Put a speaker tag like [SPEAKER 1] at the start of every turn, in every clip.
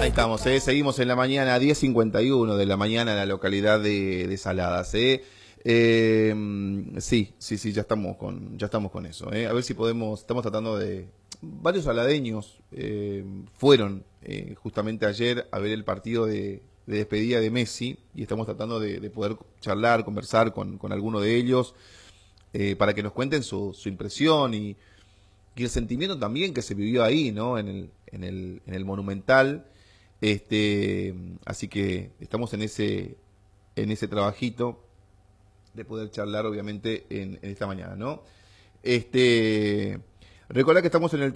[SPEAKER 1] estamos, seguimos en la mañana, 10:51 de la mañana en la localidad de Saladas. Sí, ya estamos con eso. A ver si podemos, estamos tratando de... Varios saladeños fueron justamente ayer a ver el partido de despedida de Messi y estamos tratando de poder charlar, conversar con alguno de ellos para que nos cuenten su impresión y el sentimiento también que se vivió ahí, ¿no? En el Monumental. Así que estamos en ese trabajito de poder charlar, obviamente, en esta mañana, ¿no? Recuerda que estamos en el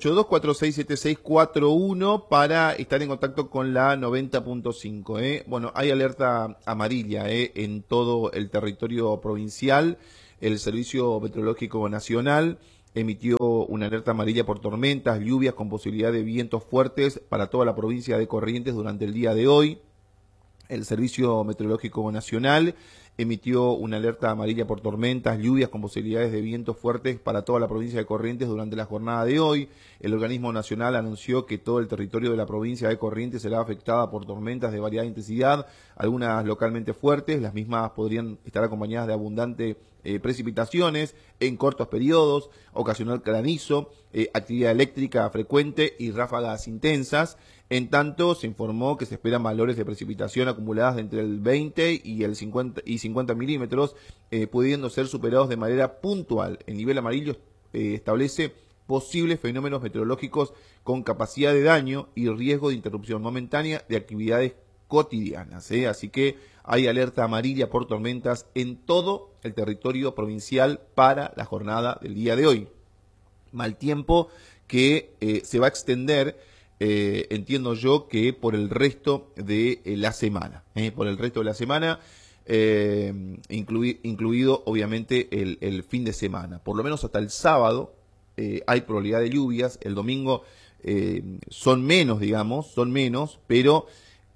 [SPEAKER 1] 3782-467641 para estar en contacto con la 90.5. Bueno, hay alerta amarilla en todo el territorio provincial. El Servicio Meteorológico Nacional emitió una alerta amarilla por tormentas, lluvias con posibilidad de vientos fuertes para toda la provincia de Corrientes durante el día de hoy. El Servicio Meteorológico Nacional emitió una alerta amarilla por tormentas, lluvias con posibilidades de vientos fuertes para toda la provincia de Corrientes durante la jornada de hoy. El organismo nacional anunció que todo el territorio de la provincia de Corrientes será afectada por tormentas de variada intensidad, algunas localmente fuertes. Las mismas podrían estar acompañadas de abundante precipitaciones en cortos periodos, ocasional granizo, actividad eléctrica frecuente y ráfagas intensas. En tanto, se informó que se esperan valores de precipitación acumuladas de entre el 20 y el 50 milímetros, pudiendo ser superados de manera puntual. El nivel amarillo establece posibles fenómenos meteorológicos con capacidad de daño y riesgo de interrupción momentánea de actividades cotidianas. Así que hay alerta amarilla por tormentas en todo el territorio provincial para la jornada del día de hoy. Mal tiempo que se va a extender, entiendo yo, que por el resto de la semana. Por el resto de la semana, incluido obviamente el fin de semana. Por lo menos hasta el sábado hay probabilidad de lluvias. El domingo son menos, pero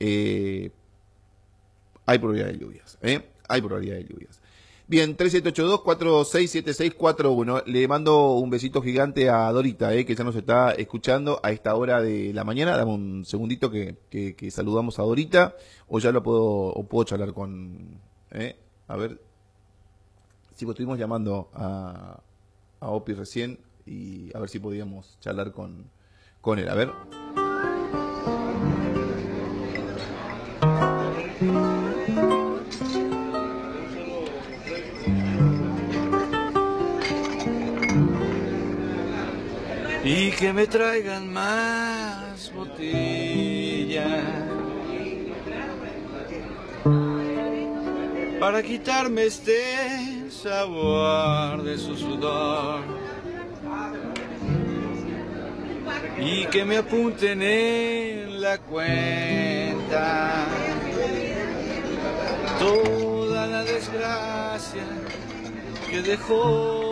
[SPEAKER 1] hay probabilidad de lluvias. Hay probabilidad de lluvias. Bien, 3782-467641. Le mando un besito gigante a Dorita, que ya nos está escuchando a esta hora de la mañana. Dame un segundito que saludamos a Dorita. O ya puedo charlar con... A ver. Sí, pues estuvimos llamando a Opi recién y a ver si podíamos charlar con él. A ver.
[SPEAKER 2] Y que me traigan más botellas para quitarme este sabor de su sudor, y que me apunten en la cuenta toda la desgracia que dejó